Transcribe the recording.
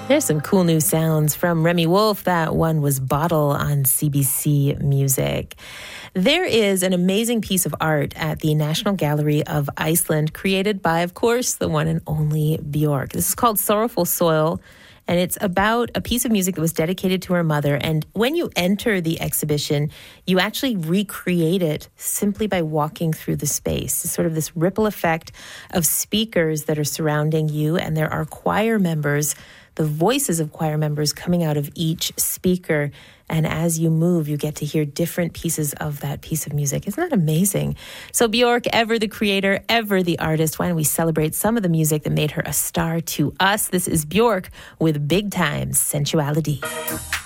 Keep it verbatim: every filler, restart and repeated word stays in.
There's some cool new sounds from Remy Wolf. That one was Bottle on C B C Music. There is an amazing piece of art at the National Gallery of Iceland, created by, of course, the one and only Björk. This is called Sorrowful Soil, and it's about a piece of music that was dedicated to her mother. And when you enter the exhibition, you actually recreate it simply by walking through the space. It's sort of this ripple effect of speakers that are surrounding you, and there are choir members, the voices of choir members coming out of each speaker. And as you move, you get to hear different pieces of that piece of music. Isn't that amazing? So Björk, ever the creator, ever the artist. Why don't we celebrate some of the music that made her a star to us? This is Björk with Big Time Sensuality.